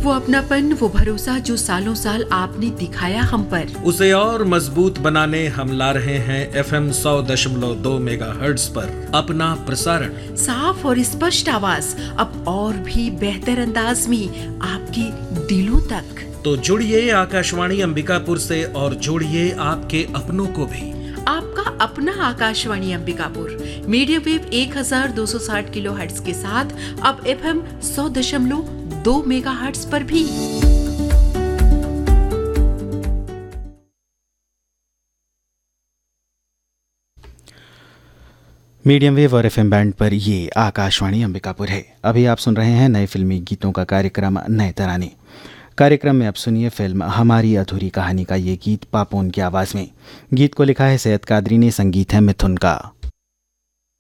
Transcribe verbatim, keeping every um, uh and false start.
वो अपनापन, वो भरोसा जो सालों साल आपने दिखाया हम पर, उसे और मजबूत बनाने हम ला रहे हैं एफ एम सौ दशमलव दो मेगा हर्ट्ज पर अपना प्रसारण। साफ और स्पष्ट आवाज अब और भी बेहतर अंदाज में आपके दिलों तक। तो जुड़िए आकाशवाणी अंबिकापुर से और जोड़िए आपके अपनों को भी। आपका अपना आकाशवाणी अंबिकापुर मीडियम वेव एक हज़ार दो सौ साठ किलो हर्ट्ज के साथ अब एफ एम सौ दशमलव दो मेगा हर्ट्ज पर भी। मीडियम वेव और एफ एम बैंड पर ये आकाशवाणी अंबिकापुर है। अभी आप सुन रहे हैं नए फिल्मी गीतों का कार्यक्रम नए तराने। कार्यक्रम में अब सुनिए फिल्म हमारी अधूरी कहानी का ये गीत पापोन की आवाज़ में। गीत को लिखा है सैयद कादरी ने, संगीत है मिथुन का।